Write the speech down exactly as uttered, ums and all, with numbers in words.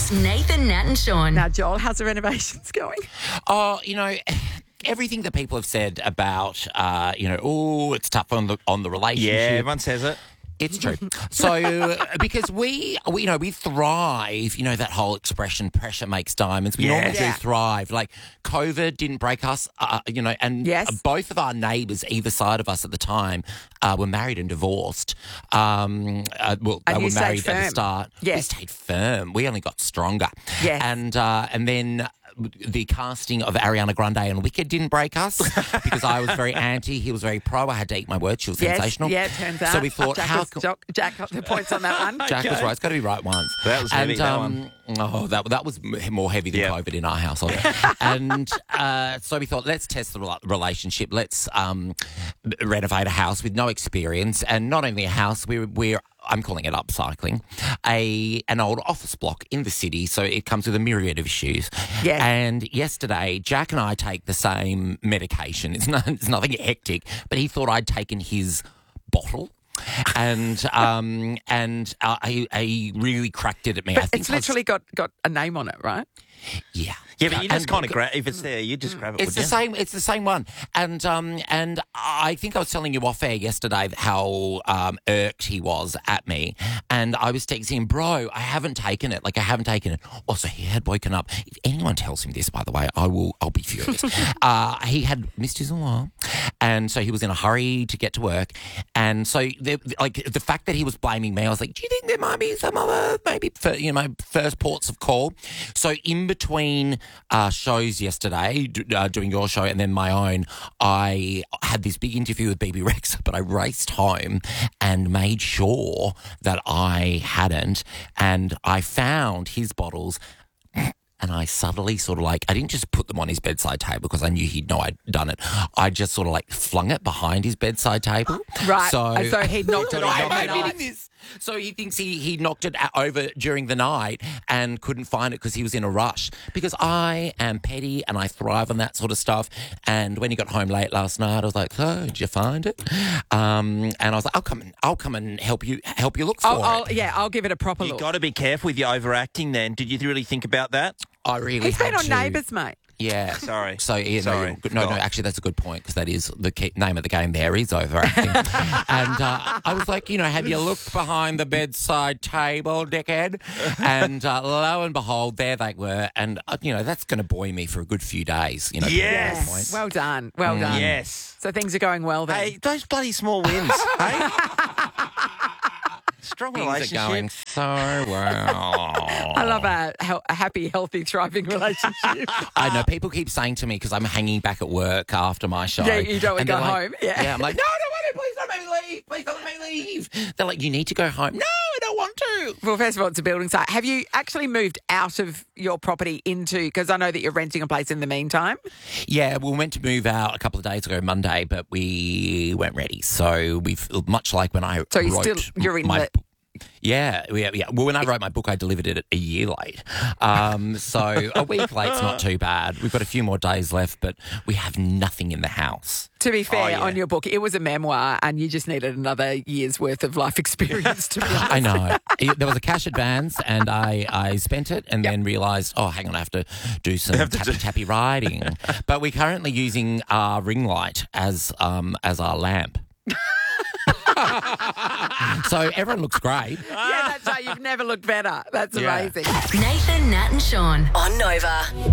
It's Nathan, Nat and Sean. Now, Joel, how's the renovations going? Oh, you know, everything that people have said about, uh, you know, oh, it's tough on the on the relationship. Yeah, everyone says it. It's true. So, because we, we, you know, we thrive, you know, that whole expression, pressure makes diamonds. We Yeah. normally Yeah. do thrive. Like, COVID didn't break us, uh, you know, and Yes. both of our neighbours either side of us at the time uh, were married and divorced. Um, uh, well, And they you were stayed married at the firm. start. We Yes. stayed firm. We only got stronger. Yes. And, uh, and then the casting of Ariana Grande and Wicked didn't break us because I was very anti. He was very pro. I had to eat my words. She was Yes, sensational. yeah, it turns out. So we thought, Jack, how was, co- Jack, Jack got the points on that one. Jack was right. It's got to be right once. That was heavy, and, that um, Oh, that that was m- more heavy than Yeah. COVID in our household. and uh, so we thought, let's test the rela- relationship. Let's um, renovate a house with no experience, and not only a house. We're we're I'm calling it upcycling, a an old office block in the city. So it comes with a myriad of issues. Yes. And yesterday, Jack and I take the same medication. It's not it's nothing hectic, but he thought I'd taken his bottle. and um and uh, he, he really cracked it at me. I But think it's I was- literally got, got a name on it, right? yeah. Yeah, but you just And- kind of grab, if it's there, you just grab it. It's the wouldn't you? same. It's the same one, and um, and I think I was telling you off air yesterday how um, irked he was at me, and I was texting him, bro, I haven't taken it. Like I haven't taken it. Also, he had woken up. If anyone tells him this, by the way, I will. I'll be furious. uh, he had missed his alarm, and so he was in a hurry to get to work, and so the, like the fact that he was blaming me, I was like, do you think there might be some other maybe for, you know my first ports of call? So in between uh, shows yesterday, d- uh, doing your show and then my own, I had this big interview with B B Rex, but I raced home and made sure that I hadn't, and I found his bottles. And I subtly sort of like, I didn't just put them on his bedside table because I knew he'd know I'd done it. I just sort of like flung it behind his bedside table. Right. So, And so he'd knocked it off I'm overnight. admitting this. So he thinks he, he knocked it a- over during the night and couldn't find it because he was in a rush. Because I am petty and I thrive on that sort of stuff. And when he got home late last night, I was like, "So, did you find it?" Um, and I was like, "I'll come and I'll come and help you help you look for I'll, it." I'll, yeah, I'll give it a proper You look. got to be careful with your overacting. Then, did you really think about that? I really He's been had on to. Neighbours, mate. Yeah. Sorry. So, yeah, Sorry. no, you're- no, no, Forgot. actually, that's a good point because that is the key, name of the game there is overacting. and uh, I was like, you know, have you looked behind the bedside table, dickhead? And uh, lo and behold, there they were. And, uh, you know, that's going to buoy me for a good few days. You know, Yes. from that point. Well done. Well Mm. done. Yes. So things are going well then. Hey, those bloody small wins. Hey. Strong Things are relationship. going so well. I love a, hel- a happy, healthy, thriving relationship. I know people keep saying to me because I'm hanging back at work after my show. Yeah, you don't wanna and go they're like- home. Yeah. yeah. I'm like, no, no, no, please don't make me leave. Please don't make me leave. They're like, you need to go home. No, I don't want to. Well, first of all, it's a building site. Have you actually moved out of your property into, because I know that you're renting a place in the meantime? Yeah, we were meant to move out a couple of days ago, Monday, but we weren't ready. So we've much like when I So you wrote still- you're in my the- Yeah, yeah, yeah. Well, when I wrote my book, I delivered it a year late. Um, so a week late's not too bad. We've got a few more days left, but we have nothing in the house. To be fair, Oh, yeah. on your book, it was a memoir and you just needed another year's worth of life experience to be honest. I know. It- there was a cash advance and I, I spent it and then realised, oh, hang on, I have to do some tappy-tappy writing. But we're currently using our ring light as, um, as our lamp. So everyone looks great. Yeah, that's right. You've never looked better. That's Yeah. amazing. Nathan, Nat and Sean on Nova.